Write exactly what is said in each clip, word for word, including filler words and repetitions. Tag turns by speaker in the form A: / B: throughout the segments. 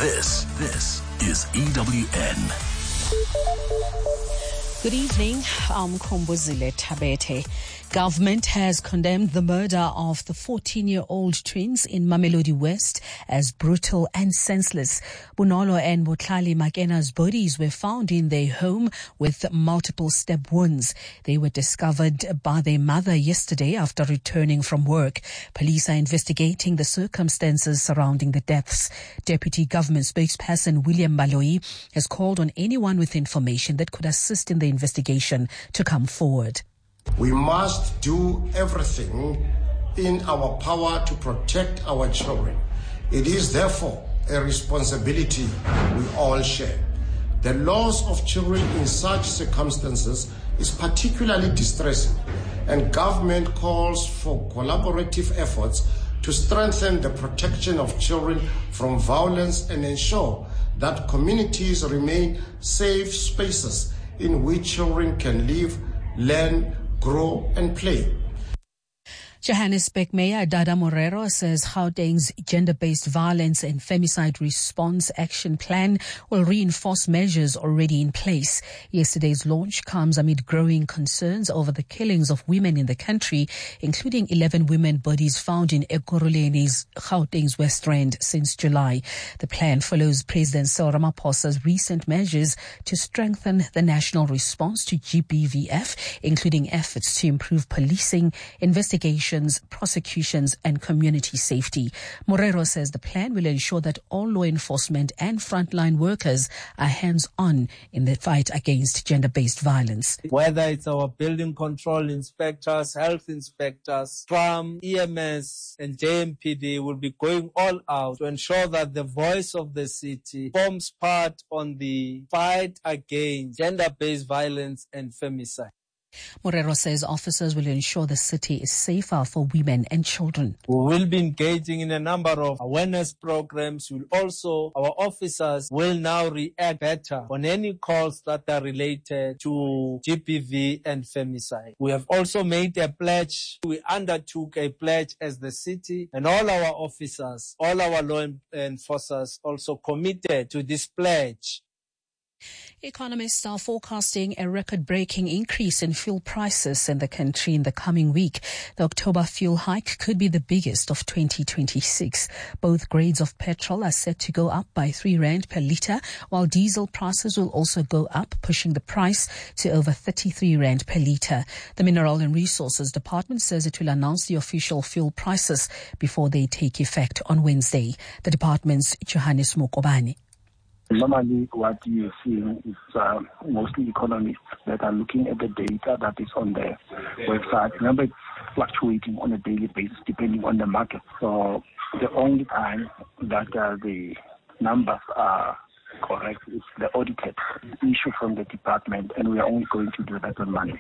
A: This, this is E W N.
B: Good evening, I'm Kombuzile Tabete. Government has condemned the murder of the fourteen-year-old twins in Mamelodi West as brutal and senseless. Bonolo and Botlali Makena's bodies were found in their home with multiple stab wounds. They were discovered by their mother yesterday after returning from work. Police are investigating the circumstances surrounding the deaths. Deputy Government spokesperson William Baloyi has called on anyone with information that could assist in the investigation to come forward.
C: We must do everything in our power to protect our children. It is therefore a responsibility we all share. The loss of children in such circumstances is particularly distressing, and government calls for collaborative efforts to strengthen the protection of children from violence and ensure that communities remain safe spaces in which children can live, learn, grow and play.
B: Johannesburg Mayor Dada Morero says Gauteng's gender-based violence and femicide response action plan will reinforce measures already in place. Yesterday's launch comes amid growing concerns over the killings of women in the country, including eleven women bodies found in Ekurhulene's Gauteng's West Rand since July. The plan follows President Cyril Ramaphosa's recent measures to strengthen the national response to G B V F, including efforts to improve policing, investigation, prosecutions and community safety. Morero says the plan will ensure that all law enforcement and frontline workers are hands-on in the fight against gender-based violence.
D: Whether it's our building control inspectors, health inspectors, STRAM, E M S and J M P D will be going all out to ensure that the voice of the city forms part on the fight against gender-based violence and femicide.
B: Morero says officers will ensure the city is safer for women and children.
D: We will be engaging in a number of awareness programs. We'll also, our officers will now react better on any calls that are related to G B V and femicide. We have also made a pledge. We undertook a pledge as the city, and all our officers, all our law enforcers also committed to this pledge.
B: Economists are forecasting a record-breaking increase in fuel prices in the country in the coming week. The October fuel hike could be the biggest of twenty twenty-six. Both grades of petrol are set to go up by three rand per litre, while diesel prices will also go up, pushing the price to over thirty-three rand per litre. The Mineral and Resources Department says it will announce the official fuel prices before they take effect on Wednesday. The department's Johannes Mokobane.
E: Normally, what you're seeing is uh, mostly economists that are looking at the data that is on the website. Remember, it's fluctuating on a daily basis depending on the market. So the only time that uh, the numbers are correct is the audited issue from the department, and we are only going to do that on Monday.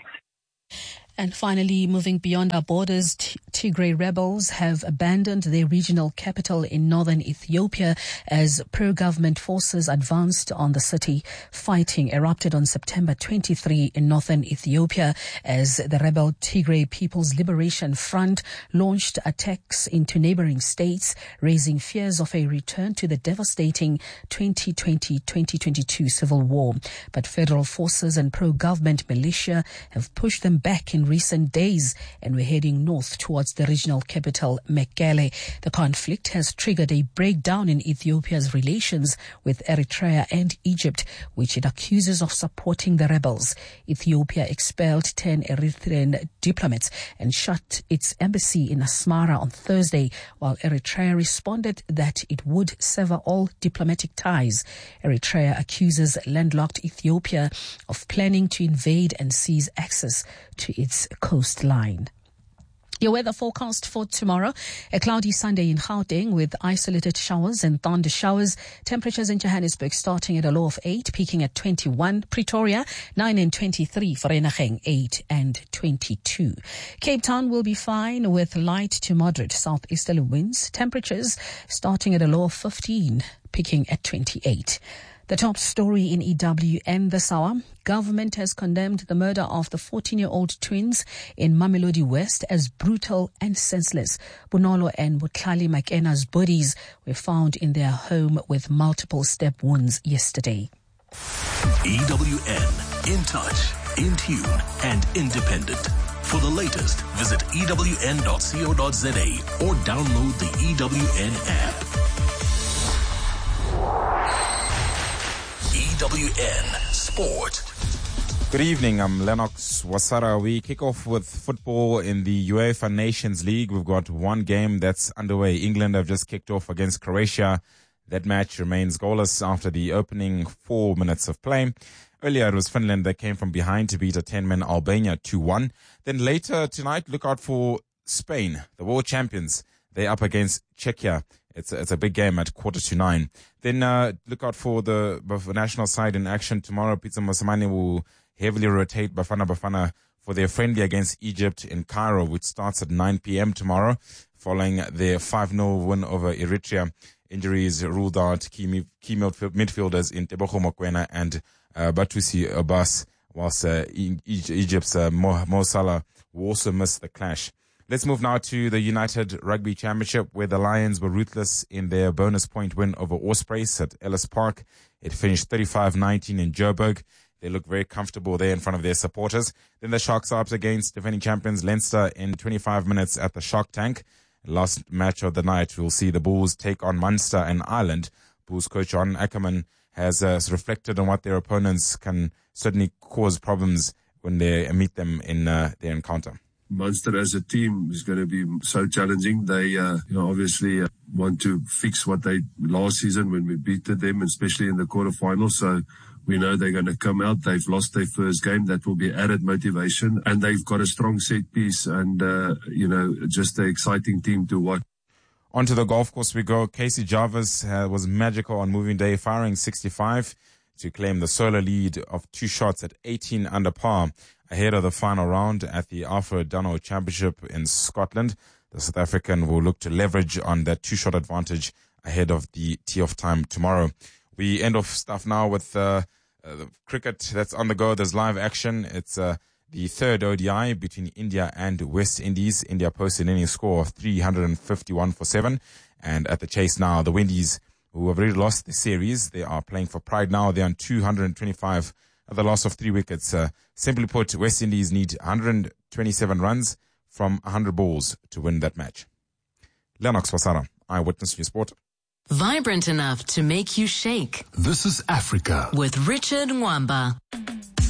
B: And finally, moving beyond our borders, T- Tigray rebels have abandoned their regional capital in northern Ethiopia as pro-government forces advanced on the city. Fighting erupted on September twenty-third in northern Ethiopia as the rebel Tigray People's Liberation Front launched attacks into neighboring states, raising fears of a return to the devastating twenty twenty to twenty twenty-two civil war. But federal forces and pro-government militia have pushed them back in recent days, and we're heading north towards the regional capital, Mekelle. The conflict has triggered a breakdown in Ethiopia's relations with Eritrea and Egypt, which it accuses of supporting the rebels. Ethiopia expelled ten Eritrean diplomats and shut its embassy in Asmara on Thursday, while Eritrea responded that it would sever all diplomatic ties. Eritrea accuses landlocked Ethiopia of planning to invade and seize access to its coastline. Your weather forecast for tomorrow: a cloudy Sunday in Gauteng with isolated showers and thunder showers. Temperatures in Johannesburg starting at a low of eight, peaking at twenty-one. Pretoria, nine and twenty-three. Vereeniging, eight and twenty-two. Cape Town will be fine with light to moderate southeasterly winds. Temperatures starting at a low of fifteen, peaking at twenty-eight. The top story in E W N this hour. Government has condemned the murder of the fourteen-year-old twins in Mamelodi West as brutal and senseless. Bonolo and Butlali Makena's bodies were found in their home with multiple stab wounds yesterday.
A: E W N, in touch, in tune, and independent. For the latest, visit E W N dot co dot za or download the E W N app. E W N Sport.
F: Good evening, I'm Lennox Wasara. We kick off with football in the UEFA Nations League. We've got one game that's underway. England have just kicked off against Croatia. That match remains goalless after the opening four minutes of play. Earlier, it was Finland that came from behind to beat a ten-man Albania two one. Then later tonight, look out for Spain, the world champions. They're up against Czechia. It's a, it's a big game at quarter to nine. Then uh, look out for the Baf- national side in action tomorrow. Pizza Mosamani will heavily rotate Bafana Bafana for their friendly against Egypt in Cairo, which starts at nine p.m. tomorrow, following their five nil win over Eritrea. Injuries ruled out key, mi- key midfield- midfielders in Tebogo Mokoena and uh, Batusi Abbas, whilst uh, e- e- Egypt's uh, Mo-, Mo Salah will also miss the clash. Let's move now to the United Rugby Championship, where the Lions were ruthless in their bonus point win over Ospreys at Ellis Park. It finished thirty-five nineteen in Joburg. They look very comfortable there in front of their supporters. Then the Sharks are up against defending champions Leinster in twenty-five minutes at the Shark Tank. Last match of the night, we'll see the Bulls take on Munster and Ireland. Bulls coach John Ackerman has uh, reflected on what their opponents can certainly cause problems when they meet them in uh, their encounter.
G: Munster as a team is going to be so challenging. They, uh, you know, obviously uh, want to fix what they last season when we beat them, especially in the quarterfinals. So we know they're going to come out. They've lost their first game. That will be added motivation. And they've got a strong set piece and, uh, you know, just an exciting team to watch.
F: Onto the golf course we go. Casey Jarvis uh, was magical on moving day, firing sixty-five to claim the solo lead of two shots at eighteen under par ahead of the final round at the Alfred Dunhill Championship in Scotland. The South African will look to leverage on that two-shot advantage ahead of the tee-off time tomorrow. We end off stuff now with uh, uh, the cricket that's on the go. There's live action. It's uh, the third O D I between India and West Indies. India posted any score of three hundred fifty-one for seven. And at the chase now, the Windies, who have already lost the series, they are playing for pride now. They're on two hundred twenty-five at the loss of three wickets. Uh, simply put, West Indies need one hundred twenty-seven runs from one hundred balls to win that match. Lennox Wasara, Eyewitness News Sport.
H: Vibrant enough to make you shake.
A: This is Africa
H: With Richard Mwamba.